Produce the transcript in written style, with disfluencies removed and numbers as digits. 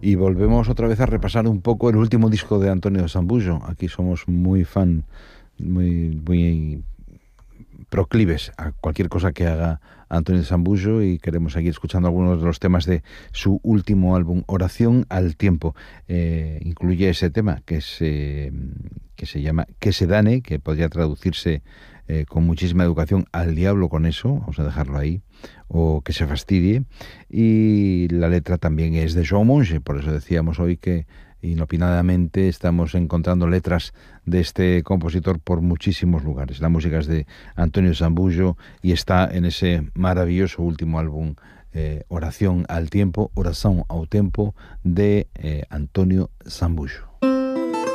Y volvemos otra vez a repasar un poco el último disco de Antonio Sambullo. Aquí somos muy fan, muy proclives a cualquier cosa que haga Antonio Sambullo y queremos seguir escuchando algunos de los temas de su último álbum, Oración al Tiempo. Incluye ese tema que se llama Que se dane, que podría traducirse con muchísima educación al diablo con eso, vamos a dejarlo ahí, o que se fastidie. Y la letra también es de João Monge, por eso decíamos hoy que inopinadamente estamos encontrando letras de este compositor por muchísimos lugares. La música es de Antonio Sambullo y está en ese maravilloso último álbum, Oración al Tiempo, Oración ao Tempo, de Antonio Sambullo.